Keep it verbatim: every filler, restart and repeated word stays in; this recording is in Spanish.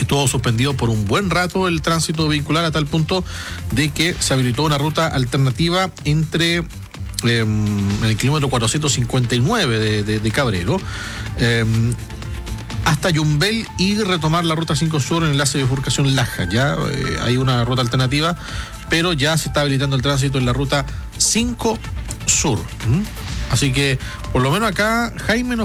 estuvo suspendido por un buen rato el tránsito vehicular, a tal punto de que se habilitó una ruta alternativa entre eh, en el kilómetro cuatrocientos cincuenta y nueve de, de, de Cabrero eh, hasta Yumbel y retomar la ruta cinco Sur en el enlace de bifurcación Laja. Ya eh, hay una ruta alternativa, pero ya se está habilitando el tránsito en la ruta cinco Sur. ¿Mm? Así que, por lo menos acá, Jaime, nos